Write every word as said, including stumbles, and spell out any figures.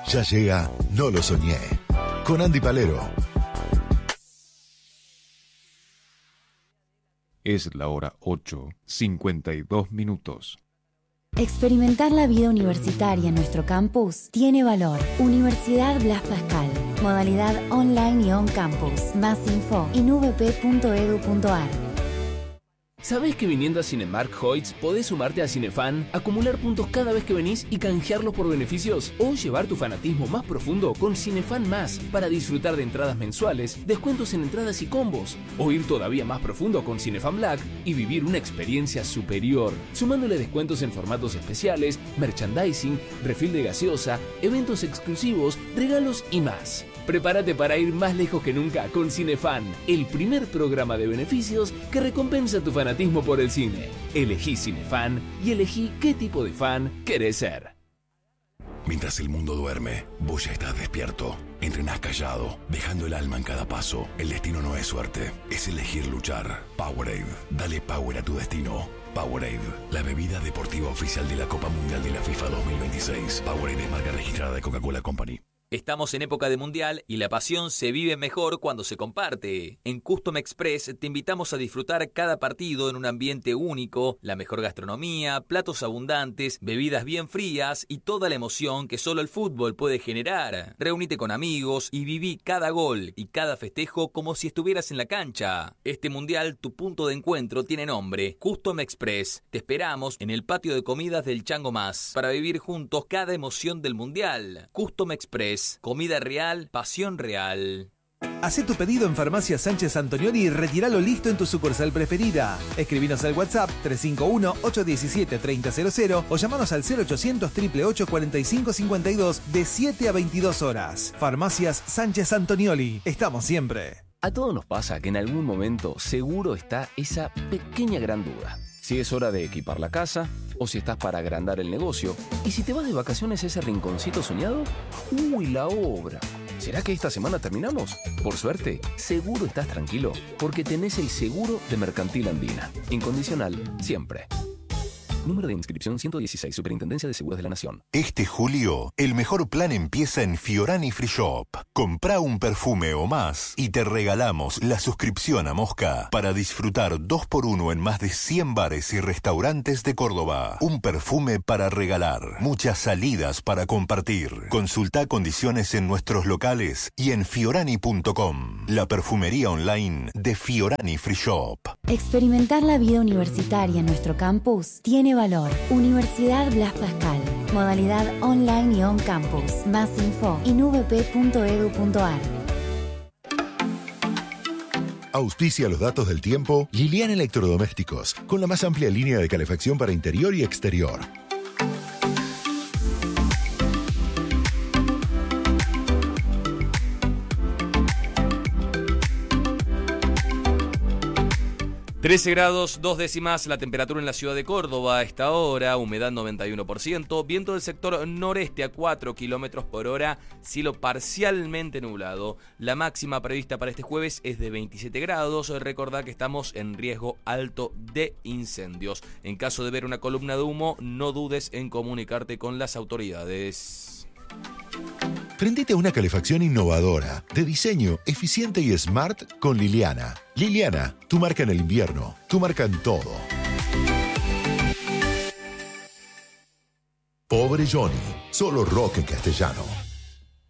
Ya llega No lo soñé, con Andy Palero. Es la hora ocho, cincuenta y dos minutos. Experimentar la vida universitaria en nuestro campus tiene valor. Universidad Blas Pascal. Modalidad online y on campus. Más info en u v p punto e d u punto a r. ¿Sabés que viniendo a Cinemark Hoyts podés sumarte a Cinefan, acumular puntos cada vez que venís y canjearlos por beneficios? O llevar tu fanatismo más profundo con Cinefan Más para disfrutar de entradas mensuales, descuentos en entradas y combos. O ir todavía más profundo con Cinefan Black y vivir una experiencia superior, sumándole descuentos en formatos especiales, merchandising, refil de gaseosa, eventos exclusivos, regalos y más. Prepárate para ir más lejos que nunca con Cinefan, el primer programa de beneficios que recompensa tu fanatismo por el cine. Elegí Cinefan y elegí qué tipo de fan querés ser. Mientras el mundo duerme, vos ya estás despierto. Entrenás callado, dejando el alma en cada paso. El destino no es suerte, es elegir luchar. Powerade, dale power a tu destino. Powerade, la bebida deportiva oficial de la Copa Mundial de la FIFA dos mil veintiséis. Powerade es marca registrada de Coca-Cola Company. Estamos en época de mundial y la pasión se vive mejor cuando se comparte. En Custom Express te invitamos a disfrutar cada partido en un ambiente único, la mejor gastronomía, platos abundantes, bebidas bien frías y toda la emoción que solo el fútbol puede generar. Reúnete con amigos y viví cada gol y cada festejo como si estuvieras en la cancha. Este mundial, tu punto de encuentro tiene nombre, Custom Express. Te esperamos en el patio de comidas del Chango Más para vivir juntos cada emoción del mundial. Custom Express. Comida real, pasión real. Hacé tu pedido en Farmacia Sánchez Antonioli y retíralo listo en tu sucursal preferida. Escribinos al WhatsApp tres cinco uno, ocho uno siete, tres cero cero cero o llamanos al cero ochocientos, ocho ocho ocho, cuatro cinco cinco dos de siete a veintidós horas. Farmacias Sánchez Antonioli. Estamos siempre. A todos nos pasa que en algún momento seguro está esa pequeña gran duda. Si es hora de equipar la casa o si estás para agrandar el negocio. ¿Y si te vas de vacaciones a ese rinconcito soñado? ¡Uy, la obra! ¿Será que esta semana terminamos? Por suerte, seguro estás tranquilo porque tenés el seguro de Mercantil Andina. Incondicional, siempre. Número de inscripción ciento dieciséis, Superintendencia de Seguros de la Nación. Este julio, el mejor plan empieza en Fiorani Free Shop. Comprá un perfume o más y te regalamos la suscripción a Mosca para disfrutar dos por uno en más de cien bares y restaurantes de Córdoba. Un perfume para regalar, muchas salidas para compartir. Consultá condiciones en nuestros locales y en fiorani punto com, la perfumería online de Fiorani Free Shop. Experimentar la vida universitaria en nuestro campus tiene valor. Universidad Blas Pascal. Modalidad online y on campus. Más info en u v p punto e d u punto a r. Auspicia los datos del tiempo Liliana Electrodomésticos, con la más amplia línea de calefacción para interior y exterior. trece grados, dos décimas la temperatura en la ciudad de Córdoba a esta hora, humedad noventa y uno por ciento, viento del sector noreste a cuatro kilómetros por hora, cielo parcialmente nublado. La máxima prevista para este jueves es de veintisiete grados, recordad que estamos en riesgo alto de incendios. En caso de ver una columna de humo, no dudes en comunicarte con las autoridades. Prendete a una calefacción innovadora, de diseño eficiente y smart con Liliana. Liliana, tu marca en el invierno, tu marca en todo. Pobre Johnny, solo rock en castellano.